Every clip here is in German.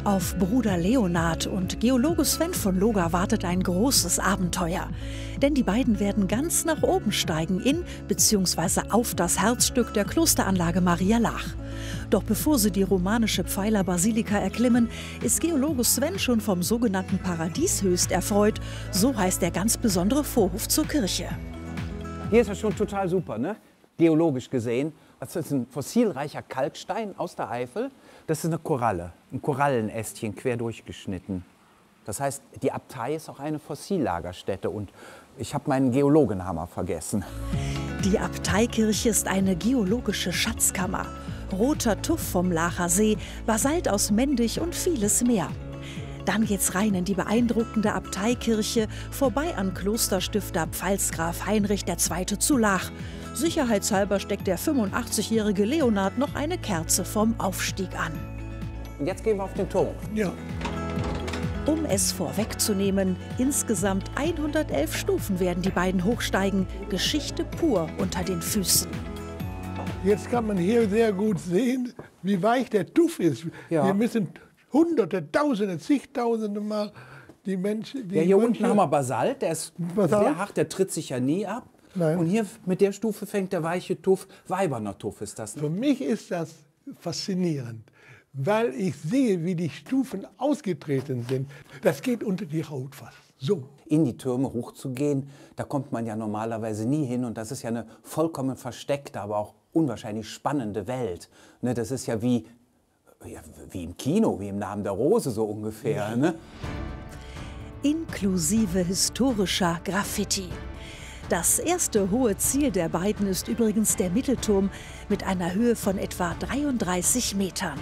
Auf Bruder Leonhard und Geologe Sven von Loga wartet ein großes Abenteuer. Denn die beiden werden ganz nach oben steigen in bzw. auf das Herzstück der Klosteranlage Maria Laach. Doch bevor sie die romanische Pfeilerbasilika erklimmen, ist Geologe Sven schon vom sogenannten Paradieshöchst erfreut. So heißt der ganz besondere Vorhof zur Kirche. Hier ist ja schon total super, ne? Geologisch gesehen. Das ist ein fossilreicher Kalkstein aus der Eifel. Das ist eine Koralle, ein Korallenästchen quer durchgeschnitten. Das heißt, die Abtei ist auch eine Fossillagerstätte und ich habe meinen Geologenhammer vergessen. Die Abteikirche ist eine geologische Schatzkammer. Roter Tuff vom Laacher See, Basalt aus Mendig und vieles mehr. Dann geht's rein in die beeindruckende Abteikirche, vorbei an Klosterstifter Pfalzgraf Heinrich II. Zu Laach. Sicherheitshalber steckt der 85-jährige Leonhard noch eine Kerze vom Aufstieg an. Und jetzt gehen wir auf den Turm. Ja. Um es vorwegzunehmen, insgesamt 111 Stufen werden die beiden hochsteigen. Geschichte pur unter den Füßen. Jetzt kann man hier sehr gut sehen, wie weich der Tuff ist. Ja. Hier müssen Hunderte, Tausende, zigtausende Mal die Menschen... Ja, hier unten haben wir Basalt, der ist Basalt? sehr hart, der tritt sich ja nie ab. Nein. Und hier mit der Stufe fängt der weiche Tuff, Weiberner Tuff ist das. Ne? Für mich ist das faszinierend, weil ich sehe, wie die Stufen ausgetreten sind. Das geht unter die Haut fast. So. In die Türme hochzugehen, da kommt man ja normalerweise nie hin. Und das ist ja eine vollkommen versteckte, aber auch unwahrscheinlich spannende Welt. Ne, das ist ja wie im Kino, wie im Namen der Rose so ungefähr. Ne? Inklusive historischer Graffiti. Das erste hohe Ziel der beiden ist übrigens der Mittelturm mit einer Höhe von etwa 33 Metern.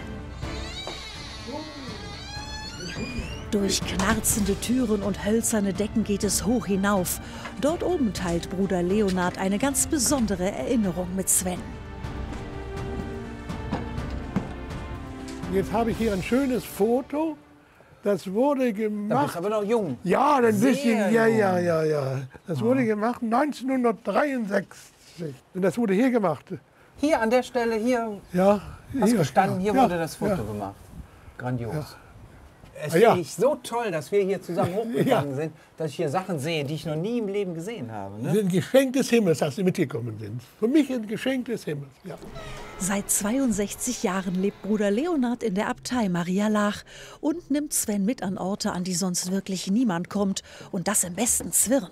Durch knarzende Türen und hölzerne Decken geht es hoch hinauf. Dort oben teilt Bruder Leonhard eine ganz besondere Erinnerung mit Sven. Jetzt habe ich hier ein schönes Foto. Das wurde gemacht. Da bist du aber noch jung. Ja, ein bisschen. Sehr Ja. Das wurde gemacht 1963. Und das wurde hier gemacht. Hier an der Stelle, hier Ja. hast du gestanden, hier ja, wurde das Foto ja. gemacht. Grandios. Ja. Es Ja. finde ich so toll, dass wir hier zusammen hochgegangen sind, dass ich hier Sachen sehe, die ich noch nie im Leben gesehen habe. Das Ne? ist ein Geschenk des Himmels, dass Sie mitgekommen sind. Für mich ein Geschenk des Himmels. Ja. Seit 62 Jahren lebt Bruder Leonhard in der Abtei Maria Laach und nimmt Sven mit an Orte, an die sonst wirklich niemand kommt. Und das im besten Zwirn.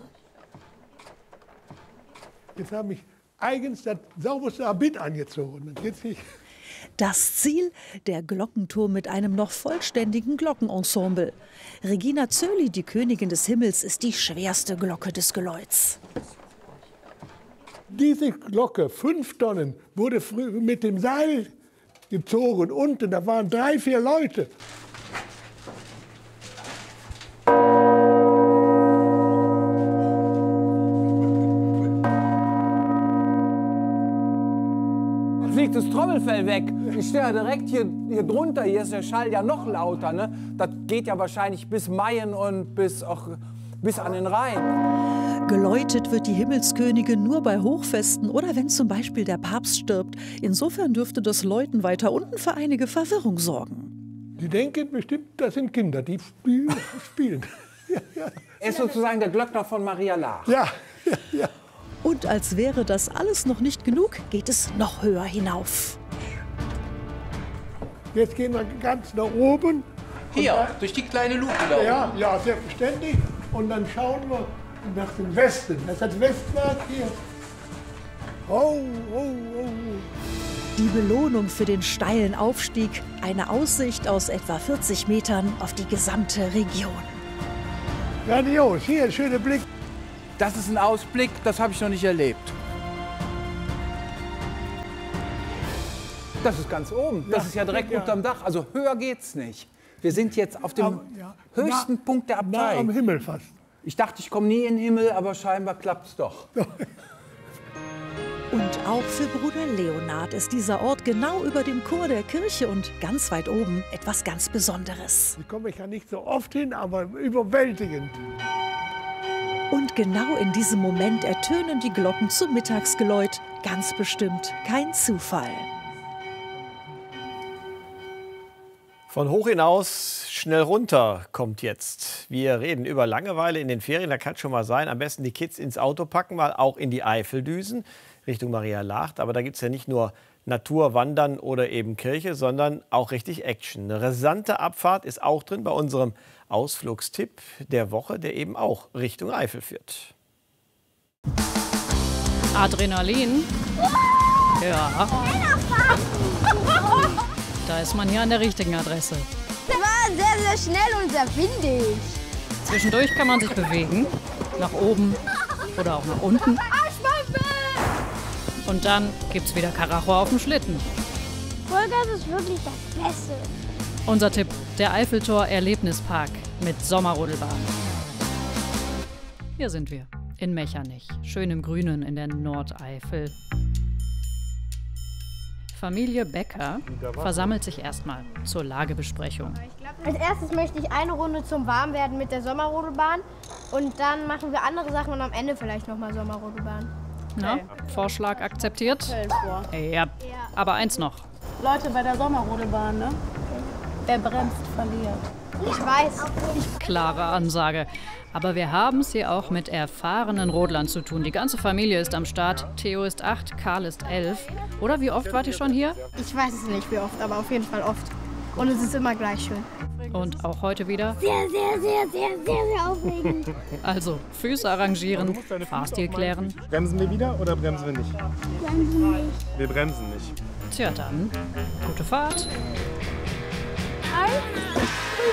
Jetzt habe ich eigens das sauberste Habit angezogen. Das geht's nicht. Das Ziel? Der Glockenturm mit einem noch vollständigen Glockenensemble. Regina Zöli, die Königin des Himmels, ist die schwerste Glocke des Geläuts. Diese Glocke, 5 Tonnen, wurde mit dem Seil gezogen. Unten, da waren 3, 4 Leute. Fliegt das Trommelfell weg. Ich stehe ja direkt hier drunter. Hier ist der Schall ja noch lauter. Ne? Das geht ja wahrscheinlich bis Mayen und bis an den Rhein. Geläutet wird die Himmelskönigin nur bei Hochfesten oder wenn zum Beispiel der Papst stirbt. Insofern dürfte das Läuten weiter unten für einige Verwirrung sorgen. Die denken bestimmt, das sind Kinder, die spielen. Ja. Er ist sozusagen der Glöckner von Maria Laach. Ja. Und als wäre das alles noch nicht genug, geht es noch höher hinauf. Jetzt gehen wir ganz nach oben. Hier, durch die kleine Luke da oben. Ja, selbstverständlich. Und dann schauen wir nach dem Westen. Das ist das Westwerk hier. Oh. Die Belohnung für den steilen Aufstieg, eine Aussicht aus etwa 40 Metern auf die gesamte Region. Grandios, hier ein schöner Blick. Das ist ein Ausblick, das habe ich noch nicht erlebt. Das ist ganz oben. Das ist ja direkt unterm Dach. Also höher geht's nicht. Wir sind jetzt auf dem höchsten Punkt der Nah Abtei. am Himmel fast. Ich dachte, ich komme nie in den Himmel, aber scheinbar klappt's doch. Und auch für Bruder Leonhard ist dieser Ort genau über dem Chor der Kirche und ganz weit oben etwas ganz Besonderes. Da komme ich ja nicht so oft hin, aber überwältigend. Und genau in diesem Moment ertönen die Glocken zum Mittagsgeläut. Ganz bestimmt kein Zufall. Von hoch hinaus schnell runter kommt jetzt. Wir reden über Langeweile in den Ferien. Da kann schon mal sein, am besten die Kids ins Auto packen, mal auch in die Eifel düsen, Richtung Maria Laach. Aber da gibt es ja nicht nur Natur, Wandern oder eben Kirche, sondern auch richtig Action. Eine rasante Abfahrt ist auch drin bei unserem Ausflugstipp der Woche, der eben auch Richtung Eifel führt. Adrenalin? Ja. Da ist man hier an der richtigen Adresse. Der war sehr, sehr schnell und sehr windig. Zwischendurch kann man sich bewegen. Nach oben oder auch nach unten. Und dann gibt's wieder Karacho auf dem Schlitten. Vollgas ist wirklich das Beste. Unser Tipp, der Eiffeltor Erlebnispark mit Sommerrodelbahn. Hier sind wir, in Mechernich, schön im Grünen in der Nordeifel. Familie Becker versammelt sich erstmal zur Lagebesprechung. Als erstes möchte ich eine Runde zum Warmwerden mit der Sommerrodelbahn und dann machen wir andere Sachen und am Ende vielleicht nochmal Sommerrodelbahn. Na, Vorschlag akzeptiert? Ja, aber eins noch. Leute, bei der Sommerrodelbahn, ne? Wer bremst, verliert. Ich weiß. Klare Ansage. Aber wir haben es hier auch mit erfahrenen Rodlern zu tun. Die ganze Familie ist am Start. Theo ist 8, Karl ist 11. Oder wie oft wart ihr schon hier? Ich weiß es nicht wie oft, aber auf jeden Fall oft. Und es ist immer gleich schön. Und auch heute wieder? Sehr, sehr, sehr, sehr, sehr, sehr aufregend. Also, Füße arrangieren, Fahrstil klären. Bremsen wir wieder oder bremsen wir nicht? Bremsen nicht. Wir bremsen nicht. Tja dann, gute Fahrt.